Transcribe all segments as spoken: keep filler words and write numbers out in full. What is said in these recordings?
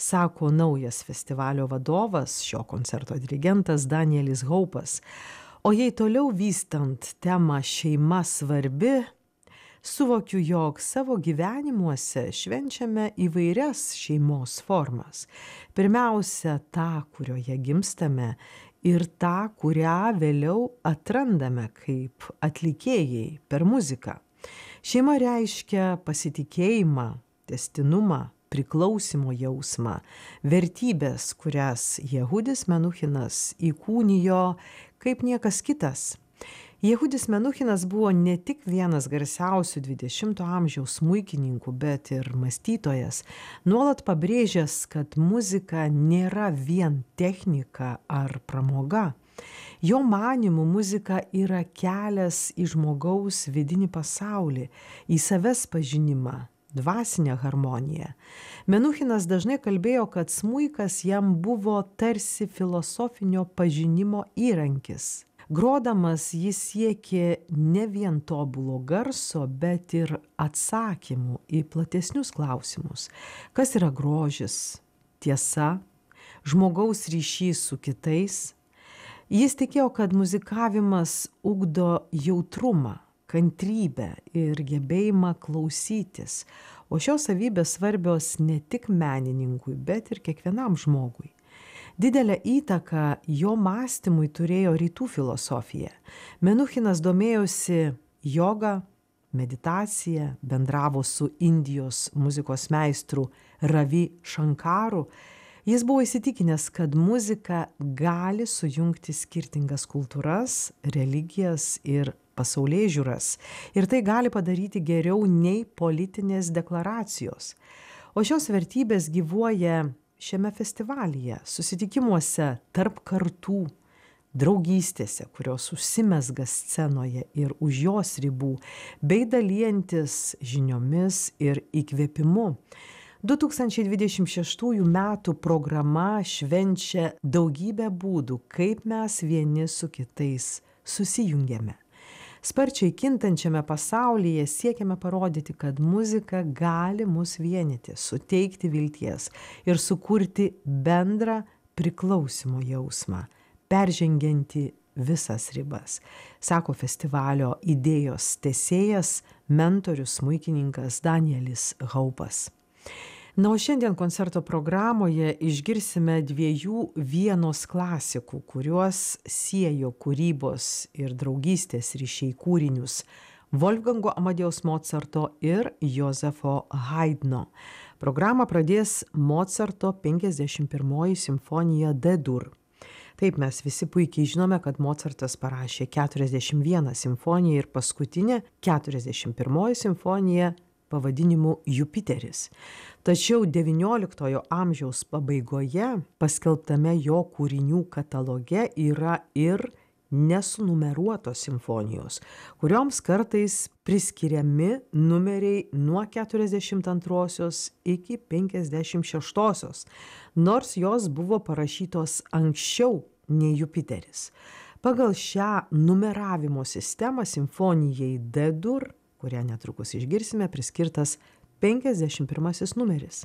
sako naujas festivalio vadovas, šio koncerto dirigentas Danielis Haupas. O jei toliau vystant temą šeima svarbi, suvokiu, jog savo gyvenimuose švenčiame įvairias šeimos formas. Pirmiausia, tą, kurioje gimstame, ir tą, kurią vėliau atrandame kaip atlikėjai per muziką. Šeima reiškia pasitikėjimą, tęstinumą, priklausimo jausmą, vertybės, kurias Jehudis Menuchinas įkūnijo kaip niekas kitas. Jehudis Menuchinas buvo ne tik vienas garsiausių dvidešimto amžiaus smuikininkų, bet ir mąstytojas, nuolat pabrėžęs, kad muzika nėra vien technika ar pramoga. Jo manymu muzika yra kelias į žmogaus vidinį pasaulį, į savęs pažinimą, dvasinę harmoniją. Menuchinas dažnai kalbėjo, kad smuikas jam buvo tarsi filosofinio pažinimo įrankis. Grodamas jis siekė ne vien tobulo garso, bet ir atsakymų į platesnius klausimus. Kas yra grožis, tiesa, žmogaus ryšys su kitais? Jis tikėjo, kad muzikavimas ugdo jautrumą, kantrybę ir gebėjimą klausytis, o šios savybės svarbios ne tik menininkui, bet ir kiekvienam žmogui. Didelę įtaką jo mąstymui turėjo rytų filosofija. Menuchinas domėjosi joga, meditacija, bendravo su Indijos muzikos meistru Ravi Shankaru. Jis buvo įsitikinęs, kad muzika gali sujungti skirtingas kultūras, religijas ir pasaulėžiūras. Ir tai gali padaryti geriau nei politinės deklaracijos. O šios vertybės gyvuoja šiame festivalyje, susitikimuose tarp kartų, draugystėse, kurios užsimezga scenoje ir už jos ribų, bei dalijantis žiniomis ir įkvėpimu. du tūkstančiai dvidešimt šeštųjų metų programa švenčia daugybę būdų, kaip mes vieni su kitais susijungiame. Sparčiai kintančiame pasaulyje siekiame parodyti, kad muzika gali mus vienyti, suteikti vilties ir sukurti bendrą priklausimo jausmą, peržengianti visas ribas, sako festivalio idėjos tęsėjas, mentorius, smuikininkas Danielis Haupas. Na, o šiandien koncerto programoje išgirsime dviejų Vienos klasikų, kuriuos siejo kūrybos ir draugystės ryšiai kūrinius Wolfgango Amadeus Mozarto ir Josefo Haydno. Programą pradės Mozarto penkiasdešimt pirmoji simfonija D-dur. Taip, mes visi puikiai žinome, kad Mozartas parašė keturiasdešimt vieną simfoniją ir paskutinę keturiasdešimt pirmoji simfonija pavadinimu Jupiteris. Tačiau devynioliktojo amžiaus pabaigoje paskelbtame jo kūrinių kataloge yra ir nesunumeruotos simfonijos, kurioms kartais priskiriami numeriai nuo keturiasdešimt antrosios iki penkiasdešimt šeštosios, nors jos buvo parašytos anksčiau nei Jupiteris. Pagal šią numeravimo sistemą simfonijai D-dur, kurią netrukus išgirsime, priskirtas penkiasdešimt pirmasis numeris.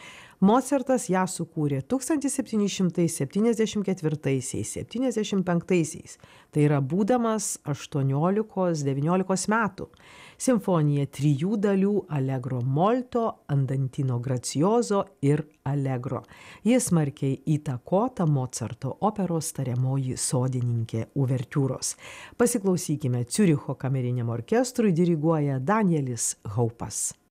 Mozartas ją sukūrė tūkstantis septyni šimtai septyniasdešimt ketvirtaisiais - septyniasdešimt penktaisiais, tai yra būdamas aštuoniolikos devyniolikos metų. Simfonija trijų dalių Allegro molto, Andantino gracioso ir Allegro. Jis smarkiai įtakota Mozarto operos Tariamoji sodininkė uvertiūros. Pasiklausykime, Ciuricho kameriniam orkestrui diriguoja Danielis Haupas.